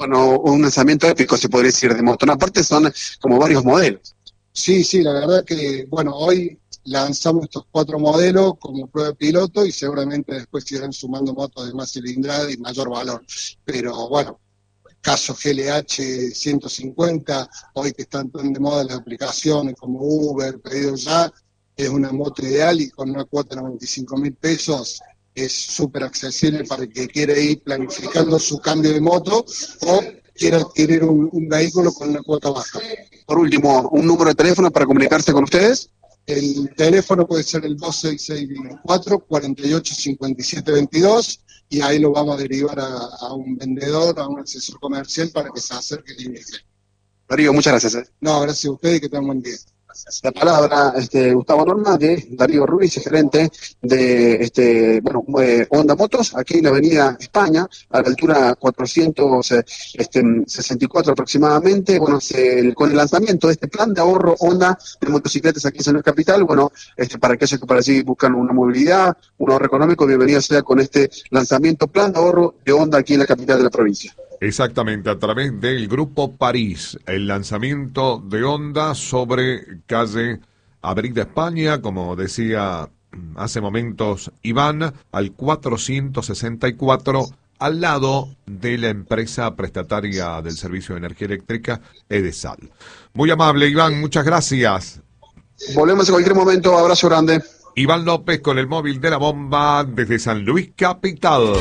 Bueno, un lanzamiento épico, se podría decir, de moto. No, aparte son como varios modelos. Sí, sí, la verdad que, bueno, hoy lanzamos estos 4 modelos como prueba de piloto y seguramente después se irán sumando motos de más cilindrada y mayor valor. Pero bueno, caso GLH 150, hoy que están tan de moda las aplicaciones como Uber, Pedido Ya, es una moto ideal y con una cuota de 95.000 pesos es súper accesible para el que quiere ir planificando su cambio de moto o quiere adquirir un vehículo con una cuota baja. Por último, un número de teléfono para comunicarse con ustedes. El teléfono puede ser el 266-448-5722 y ahí lo vamos a derivar a un vendedor, a un asesor comercial para que se acerque y indique. Darío, muchas gracias. No, gracias a ustedes y que tengan buen día. La palabra, Gustavo Norma, de Darío Ruiz, gerente de, Honda Motos, aquí en la avenida España, a la altura 464 aproximadamente, bueno, con el lanzamiento de este plan de ahorro Honda de motocicletas aquí en San Luis Capital, bueno, para aquellos que para allí buscan una movilidad, un ahorro económico, bienvenido sea con este lanzamiento, plan de ahorro de Honda aquí en la capital de la provincia. Exactamente, a través del Grupo París, el lanzamiento de Honda sobre calle Avenida España, como decía hace momentos Iván, al 464, al lado de la empresa prestataria del servicio de energía eléctrica, Edesal. Muy amable, Iván, muchas gracias. Volvemos en cualquier momento, abrazo grande. Iván López con el móvil de la bomba desde San Luis Capital.